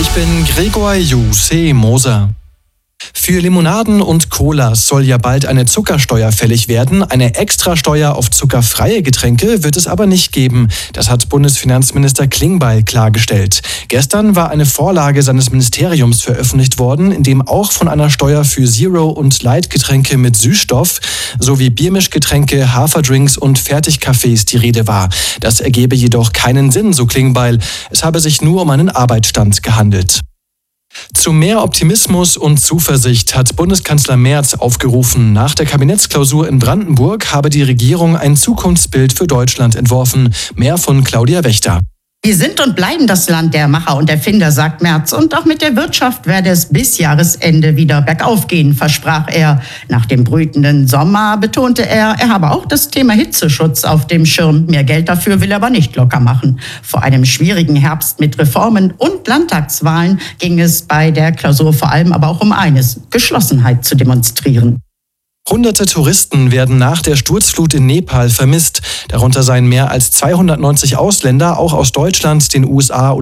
Ich bin Gregor Juse Moser. Für Limonaden und Colas soll ja bald eine Zuckersteuer fällig werden. Eine Extrasteuer auf zuckerfreie Getränke wird es aber nicht geben. Das hat Bundesfinanzminister Klingbeil klargestellt. Gestern war eine Vorlage seines Ministeriums veröffentlicht worden, in dem auch von einer Steuer für Zero- und Light-Getränke mit Süßstoff sowie Biermischgetränke, Haferdrinks und Fertigkaffees die Rede war. Das ergebe jedoch keinen Sinn, so Klingbeil. Es habe sich nur um einen Arbeitsstand gehandelt. Zu mehr Optimismus und Zuversicht hat Bundeskanzler Merz aufgerufen. Nach der Kabinettsklausur in Brandenburg habe die Regierung ein Zukunftsbild für Deutschland entworfen. Mehr von Claudia Wächter. Wir sind und bleiben das Land der Macher und Erfinder, sagt Merz. Und auch mit der Wirtschaft werde es bis Jahresende wieder bergauf gehen, versprach er. Nach dem brütenden Sommer betonte er habe auch das Thema Hitzeschutz auf dem Schirm. Mehr Geld dafür will er aber nicht locker machen. Vor einem schwierigen Herbst mit Reformen und Landtagswahlen ging es bei der Klausur vor allem aber auch um eines: Geschlossenheit zu demonstrieren. Hunderte Touristen werden nach der Sturzflut in Nepal vermisst. Darunter seien mehr als 290 Ausländer, auch aus Deutschland, den USA